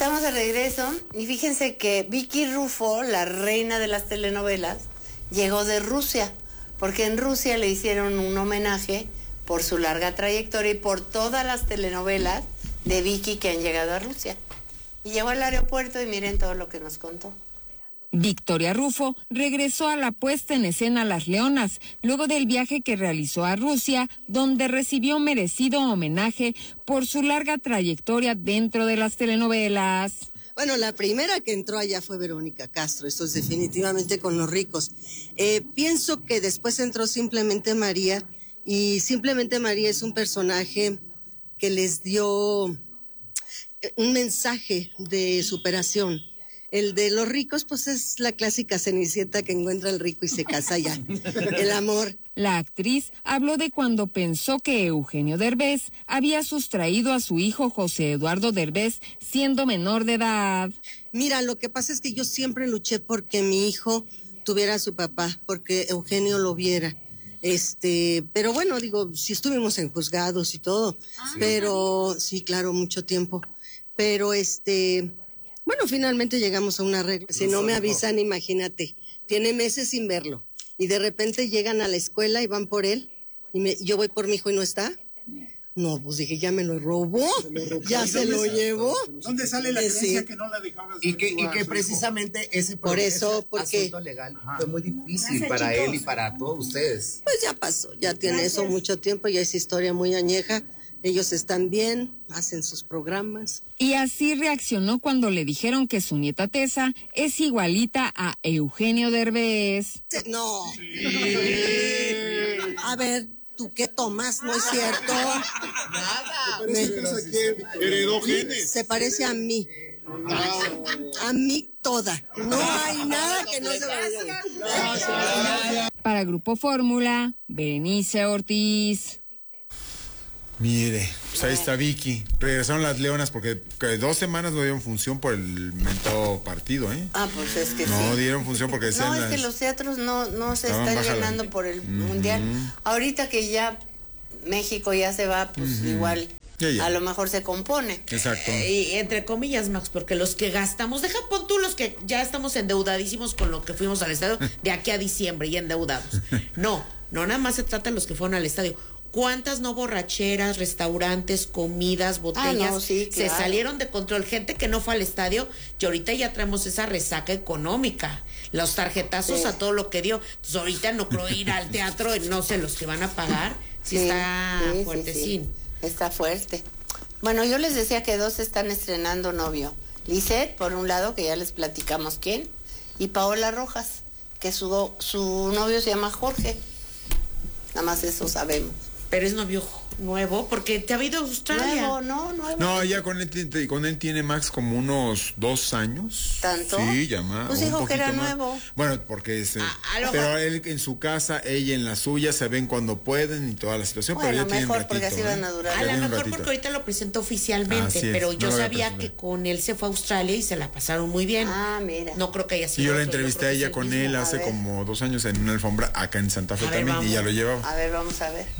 Estamos de regreso y fíjense que Vicky Rufo, la reina de las telenovelas, llegó de Rusia, porque en Rusia le hicieron un homenaje por su larga trayectoria y por todas las telenovelas de Vicky que han llegado a Rusia. Y llegó al aeropuerto y miren todo lo que nos contó. Victoria Rufo regresó a la puesta en escena Las Leonas, luego del viaje que realizó a Rusia, donde recibió merecido homenaje por su larga trayectoria dentro de las telenovelas. Bueno, la primera que entró allá fue Verónica Castro, esto es definitivamente con Los Ricos. Pienso que después entró Simplemente María, y Simplemente María es un personaje que les dio un mensaje de superación. El de Los Ricos, pues es la clásica Cenicienta que encuentra al rico y se casa ya. El amor. La actriz habló de cuando pensó que Eugenio Derbez había sustraído a su hijo José Eduardo Derbez siendo menor de edad. Mira, lo que pasa es que yo siempre luché porque mi hijo tuviera a su papá, porque Eugenio lo viera. Pero bueno, digo, sí estuvimos en juzgados y todo, pero sí, claro, mucho tiempo. Pero bueno, finalmente llegamos a un arreglo. Si no me avisan, imagínate, tiene meses sin verlo. Y de repente llegan a la escuela y van por él. Y yo voy por mi hijo y no está. No, pues dije, ya me lo robó. Ya se lo llevó. ¿Dónde sale la creencia que no la dejabas? Y que precisamente ese asunto legal fue muy difícil para él y para todos ustedes. Pues ya pasó, ya tiene eso mucho tiempo, ya es historia muy añeja. Ellos están bien, hacen sus programas. Y así reaccionó cuando le dijeron que su nieta Tessa es igualita a Eugenio Derbez. No. A ver, ¿tú qué tomas? No es cierto. Nada. Heredó genes. Se parece a mí. A mí toda. No hay nada que no se vaya. Para Grupo Fórmula, Berenice Ortiz. Mire, pues ahí está Vicky. Regresaron las Leonas porque 2 semanas no dieron función por el mentado partido, ¿eh? Ah, pues es que no sí. dieron función porque decían No, es que los teatros no se están llenando por el mundial. Ahorita que ya México ya se va, pues igual a lo mejor se compone. Exacto. Y entre comillas, Max, porque los que gastamos, pon tú los que ya estamos endeudadísimos con lo que fuimos al estadio de aquí a diciembre y endeudados. No nada más se trata de los que fueron al estadio. ¿Cuántas no borracheras, restaurantes, comidas, botellas se salieron de control? Gente que no fue al estadio y ahorita ya traemos esa resaca económica. Los tarjetazos a todo lo que dio. Entonces ahorita no creo ir al teatro, no sé, los que van a pagar. Está fuertecín. Está fuerte. Bueno, yo les decía que 2 están estrenando novio. Lisette, por un lado, que ya les platicamos quién, y Paola Rojas, que su novio se llama Jorge. Nada más eso sabemos. Pero es novio nuevo, porque te ha ido a Australia. Nuevo. No, ya con él tiene Max como unos 2 años. ¿Tanto? Sí, ya más. Pues dijo que era nuevo. Bueno, porque pero él en su casa, ella en la suya, se ven cuando pueden y toda la situación. Bueno, pero ya mejor ratito, porque así van a durar. A lo mejor porque ahorita lo presentó oficialmente, pero yo sabía que con él se fue a Australia y se la pasaron muy bien. Ah, mira. No creo que haya sido. Y yo la entrevisté a ella con él hace como 2 años en una alfombra acá en Santa Fe también, y ya lo llevaba. A ver, vamos a ver.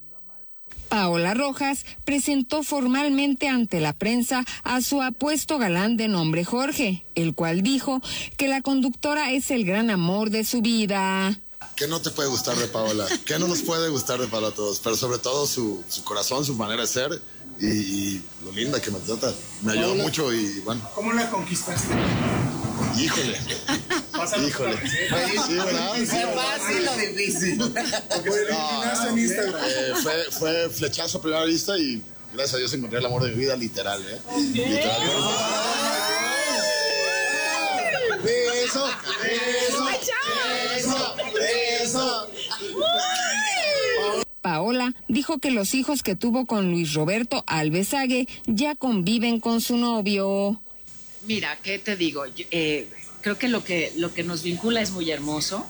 Paola Rojas presentó formalmente ante la prensa a su apuesto galán de nombre Jorge, el cual dijo que la conductora es el gran amor de su vida. ¿Qué no te puede gustar de Paola? ¿Qué no nos puede gustar de Paola a todos? Pero sobre todo su corazón, su manera de ser y lo linda que me trata. Me ayudó mucho y bueno. ¿Cómo la conquistaste? Híjole. Híjole. Sí, ¿verdad? Sí, fácil o difícil. Porque te eliminaste en Instagram. Fue flechazo a primera vista y gracias a Dios encontré el amor de mi vida, literal, Literal. Eso. Paola dijo que los hijos que tuvo con Luis Roberto Alvesague ya conviven con su novio. Mira, ¿qué te digo? Creo que lo que nos vincula es muy hermoso.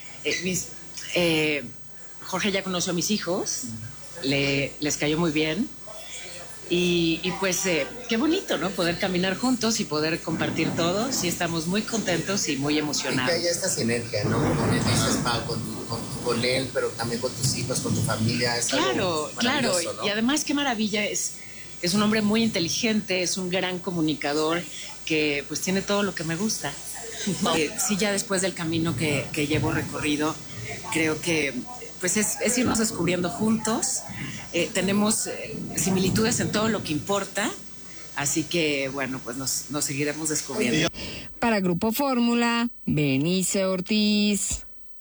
Jorge ya conoció a mis hijos, les cayó muy bien. Y pues qué bonito, ¿no? Poder caminar juntos y poder compartir todo. Sí, estamos muy contentos y muy emocionados. Y que haya esta sinergia, ¿no? Como dices, Pau, con él, pero también con tus hijos, con tu familia. Es claro. ¿no? Y además qué maravilla es es un hombre muy inteligente, es un gran comunicador que pues tiene todo lo que me gusta. Sí, ya después del camino que llevo recorrido, creo que pues es irnos descubriendo juntos. Tenemos similitudes en todo lo que importa, así que bueno, pues nos seguiremos descubriendo. Para Grupo Fórmula, Benice Ortiz.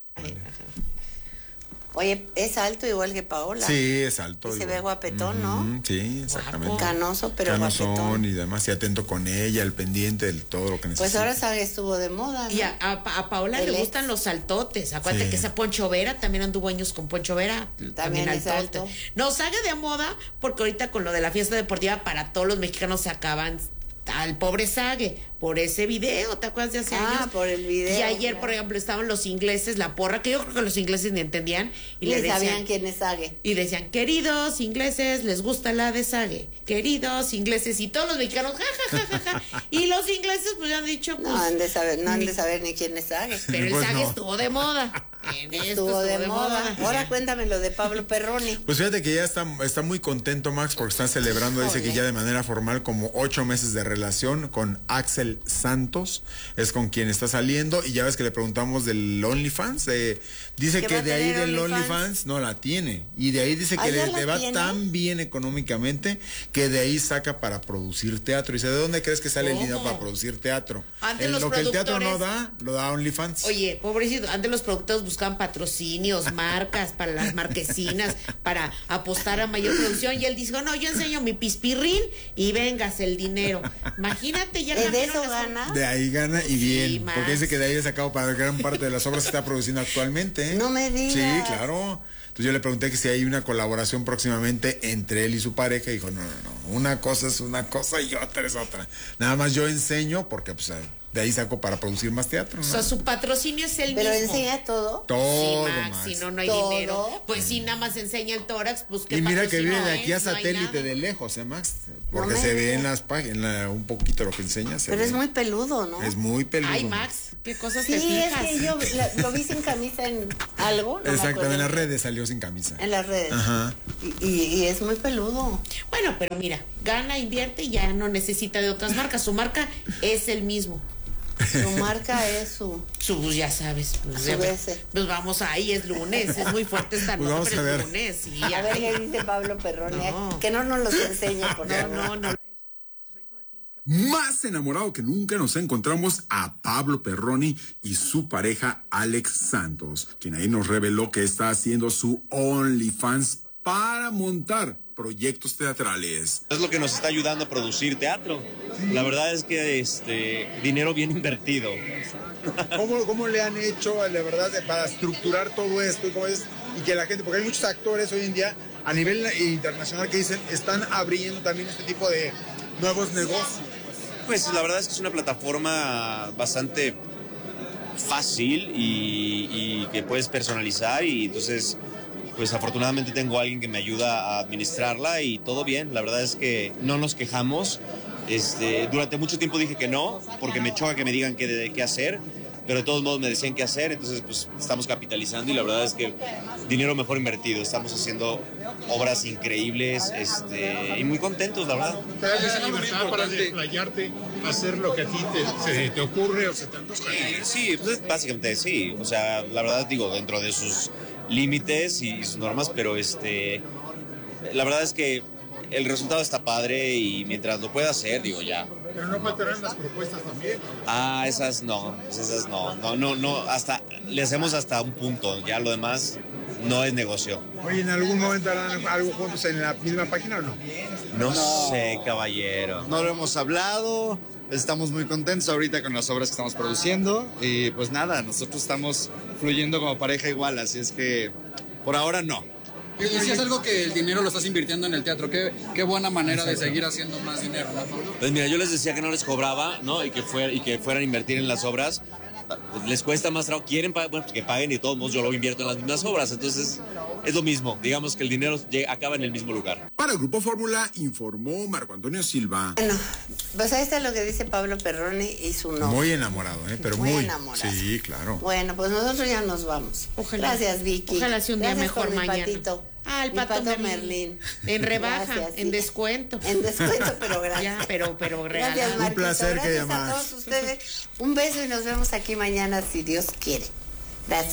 Oye, es alto igual que Paola. Sí, es alto. Y se ve guapetón, ¿no? Sí, exactamente. Canoso, pero Canosón guapetón. y además y atento con ella, al pendiente de todo lo que necesita. Pues ahora Sague estuvo de moda, ¿no? Y a Paola le gustan los saltotes. Acuérdate que esa Poncho Vera también anduvo años con Poncho Vera. También es alto. No, Sague de moda, porque ahorita con lo de la fiesta deportiva para todos los mexicanos se acaban al pobre Sague por ese video, ¿te acuerdas de hace años? Por el video. Y ayer, por ejemplo, estaban los ingleses, la porra, que yo creo que los ingleses ni entendían. Y le decían, sabían quién es Sague. Y decían, queridos ingleses, les gusta la de Sague. Queridos ingleses, y todos los mexicanos, ja. Y los ingleses, pues ya han dicho, pues, no han de saber ni quién es Sague. Pero el Pues Sague no. estuvo de moda. Estuvo de moda. Ahora cuéntame lo de Pablo Perroni. Pues fíjate que ya está muy contento Max porque está celebrando, dice que ya de manera formal como 8 meses de relación con Axel Santos, es con quien está saliendo, y ya ves que le preguntamos del OnlyFans, dice que de ahí del OnlyFans no la tiene, y de ahí dice que le va tan bien económicamente que de ahí saca para producir teatro. Y dice, ¿de dónde crees que sale el dinero para producir teatro? Antes los lo que el teatro no productores- da, lo da OnlyFans. Oye, pobrecito, antes los productores buscaban patrocinios, marcas para las marquesinas, para apostar a mayor producción, y él dijo, no, yo enseño mi pispirrín y vengas el dinero. Imagínate, ya ¿De cambiaron eso las- gana? De ahí gana y bien, Sí, Max. porque dice que de ahí ha sacado para gran parte de las obras que está produciendo actualmente. No me digas. Sí, claro. Entonces yo le pregunté que si hay una colaboración próximamente entre él y su pareja, y dijo, no, una cosa es una cosa y otra es otra. Nada más yo enseño porque pues de ahí saco para producir más teatro, ¿no? O sea, su patrocinio es el Pero mismo. enseña todo. Todo, Sí, Max, Max. si no hay ¿Todo? dinero. Pues si nada más enseña el tórax, pues qué Y mira que patrocinio viene de es, aquí a no hay satélite nada. de lejos, Max, porque No me se ve digas. en las páginas, un poquito lo que enseña. Pero es muy peludo, ¿no? Es muy peludo. Ay, Max, qué cosas te Sí, es fijas. que yo lo vi sin camisa en algo. No me Exacto, acuerdo. en las redes salió sin camisa. En las redes. Ajá. Y es muy peludo. Bueno, pero mira, gana, invierte y ya no necesita de otras marcas. Su marca es el mismo. Su marca es su... Pues ya sabes, pues, Su ese. pues vamos ahí, es lunes, es muy fuerte esta Pues nota, vamos pero a ver. es lunes. Sí, A ver ay. qué dice Pablo Perroni. No. Que no nos los enseñe, por favor. No. Más enamorado que nunca nos encontramos a Pablo Perroni y su pareja Alex Santos, quien ahí nos reveló que está haciendo su OnlyFans para montar proyectos teatrales. Es lo que nos está ayudando a producir teatro. La verdad es que dinero bien invertido. ¿Cómo le han hecho, la verdad, para estructurar todo esto y que la gente, porque hay muchos actores hoy en día a nivel internacional que dicen, están abriendo también este tipo de nuevos negocios? Pues la verdad es que es una plataforma bastante fácil y que puedes personalizar, y entonces pues afortunadamente tengo a alguien que me ayuda a administrarla y todo bien. La verdad es que no nos quejamos. Durante mucho tiempo dije que no, porque me choca que me digan qué hacer, pero de todos modos me decían qué hacer, entonces pues estamos capitalizando, y la verdad es que dinero mejor invertido. Estamos haciendo obras increíbles y muy contentos, la verdad. Te das esa libertad para desplayarte, hacer lo que a ti se te ocurre o se te antoja. Sí, pues básicamente sí. O sea, la verdad digo, dentro de sus límites y sus normas, pero la verdad es que el resultado está padre y mientras lo pueda hacer, digo, ya. Pero no faltarán las propuestas también. Ah, esas no, hasta le hacemos hasta un punto, ya lo demás no es negocio. Oye, ¿en algún momento harán algo juntos en la misma página o no? No sé, caballero. No lo hemos hablado, estamos muy contentos ahorita con las obras que estamos produciendo y pues nada, nosotros estamos fluyendo como pareja igual, así es que por ahora no. Y si es algo que el dinero lo estás invirtiendo en el teatro, qué buena manera de seguir haciendo más dinero, ¿no, Pablo? Pues mira, yo les decía que no les cobraba, ¿no? Y que fueran a invertir en las obras. Pues les cuesta más trabajo, quieren pues que paguen, y de todos modos yo lo invierto en las mismas obras, entonces es lo mismo, digamos que el dinero acaba en el mismo lugar. Para el Grupo Fórmula informó Marco Antonio Silva. Bueno, pues ahí está lo que dice Pablo Perroni y su novio. Muy enamorado, pero muy enamorado. Sí, claro. Bueno, pues nosotros ya nos vamos. Ojalá. Gracias, Vicky. Ojalá sea un día Gracias mejor por mi mañana. patito. Ah, el Mi Pato Pato Merlín. En rebaja, Gracias, en sí. descuento. En descuento, pero gracias. Ya, pero Gracias, regalado. Marquito. Un placer, Gracias querida a Max. todos ustedes. Un beso y nos vemos aquí mañana si Dios quiere. Gracias.